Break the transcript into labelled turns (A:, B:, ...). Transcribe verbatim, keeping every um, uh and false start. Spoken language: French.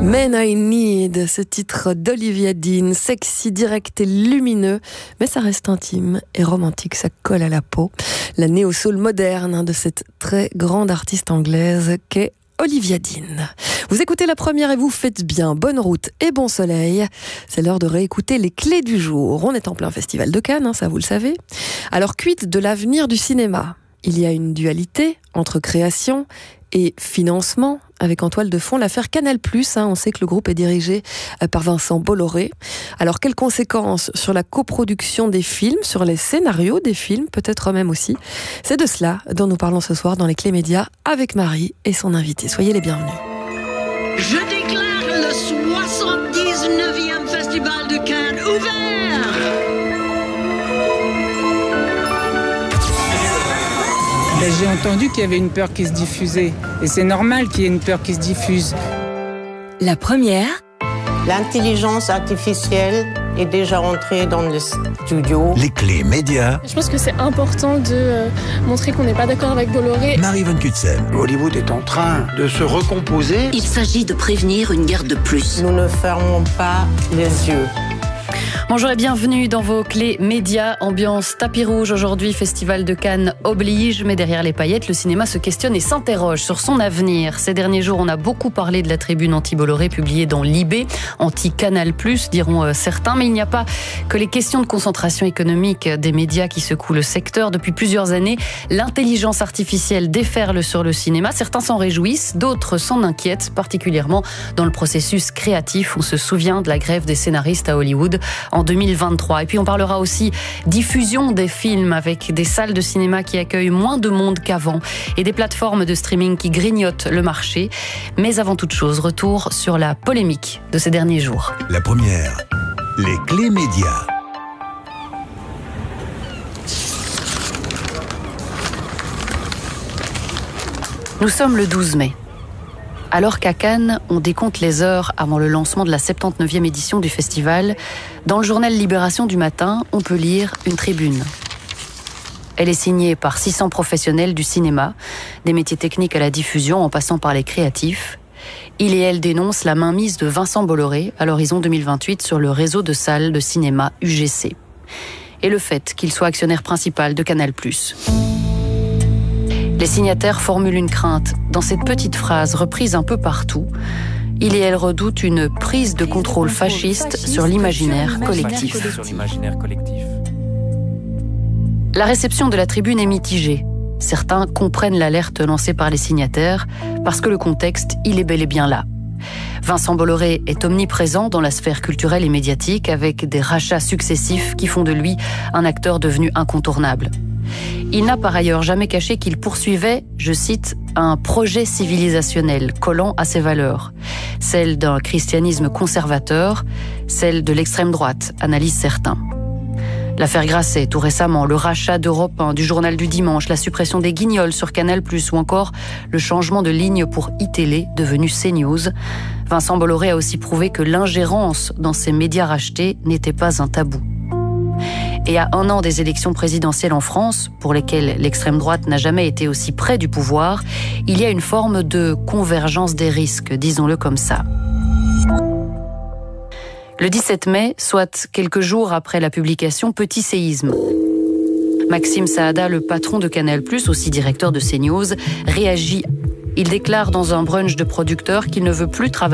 A: Men I Need, ce titre d'Olivia Dean, sexy, direct et lumineux, mais ça reste intime et romantique, ça colle à la peau. La néo-soul moderne de cette très grande artiste anglaise qu'est Olivia Dean. Vous écoutez La Première et vous faites bien. Bonne route et bon soleil. C'est l'heure de réécouter les clés du jour. On est en plein festival de Cannes, hein, ça vous le savez. Alors, quid de l'avenir du cinéma ? Il y a une dualité entre création et financement, avec en toile de fond l'affaire Canal plus. Hein, on sait que le groupe est dirigé par Vincent Bolloré. Alors, quelles conséquences sur la coproduction des films, sur les scénarios des films, peut-être même aussi ? C'est de cela dont nous parlons ce soir dans les Clés Médias avec Marie et son invité. Soyez les bienvenus.
B: Je déclare le soixante-dix-neuvième Festival de Cannes ouvert.
C: Ben, j'ai entendu qu'il y avait une peur qui se diffusait. Et c'est normal qu'il y ait une peur qui se diffuse.
D: La Première.
E: L'intelligence artificielle est déjà entrée dans le studio.
F: Les Clés Médias.
G: Je pense que c'est important de euh, montrer qu'on n'est pas d'accord avec Bolloré.
F: Marie Van Kutsen.
H: Hollywood est en train de se recomposer.
I: Il s'agit de prévenir une guerre de plus.
E: Nous ne fermons pas les yeux.
J: Bonjour et bienvenue dans vos Clés Médias. Ambiance tapis rouge aujourd'hui, Festival de Cannes oblige, mais derrière les paillettes, le cinéma se questionne et s'interroge sur son avenir. Ces derniers jours, on a beaucoup parlé de la tribune anti-Bolloré publiée dans Libé, anti-Canal plus, diront certains, mais il n'y a pas que les questions de concentration économique des médias qui secouent le secteur. Depuis plusieurs années, l'intelligence artificielle déferle sur le cinéma. Certains s'en réjouissent, d'autres s'en inquiètent, particulièrement dans le processus créatif. On se souvient de la grève des scénaristes à Hollywood en deux mille vingt-trois. Et puis on parlera aussi diffusion des films avec des salles de cinéma qui accueillent moins de monde qu'avant et des plateformes de streaming qui grignotent le marché. Mais avant toute chose, retour sur la polémique de ces derniers jours.
F: La Première, les Clés Médias.
J: Nous sommes le douze mai. Alors qu'à Cannes, on décompte les heures avant le lancement de la soixante-dix-neuvième édition du festival, dans le journal Libération du matin, on peut lire une tribune. Elle est signée par six cents professionnels du cinéma, des métiers techniques à la diffusion en passant par les créatifs. Il et elle dénoncent la mainmise de Vincent Bolloré à l'horizon deux mille vingt-huit sur le réseau de salles de cinéma U G C. Et le fait qu'il soit actionnaire principal de Canal plus. Les signataires formulent une crainte. Dans cette petite phrase reprise un peu partout, il et elle redoutent une prise de contrôle fasciste sur l'imaginaire collectif. La réception de la tribune est mitigée. Certains comprennent l'alerte lancée par les signataires parce que le contexte, il est bel et bien là. Vincent Bolloré est omniprésent dans la sphère culturelle et médiatique avec des rachats successifs qui font de lui un acteur devenu incontournable. Il n'a par ailleurs jamais caché qu'il poursuivait, je cite, un projet civilisationnel collant à ses valeurs, celle d'un christianisme conservateur, celle de l'extrême droite, analysent certains. L'affaire Grasset, tout récemment, le rachat d'Europe un du Journal du Dimanche, la suppression des Guignols sur Canal plus, ou encore le changement de ligne pour iTélé, devenu CNews. Vincent Bolloré a aussi prouvé que l'ingérence dans ces médias rachetés n'était pas un tabou. Et à un an des élections présidentielles en France, pour lesquelles l'extrême droite n'a jamais été aussi près du pouvoir, il y a une forme de convergence des risques, disons-le comme ça. Le dix-sept mai, soit quelques jours après la publication, petit séisme. Maxime Saada, le patron de Canal plus, aussi directeur de CNews, réagit. Il déclare dans un brunch de producteurs qu'il ne veut plus travailler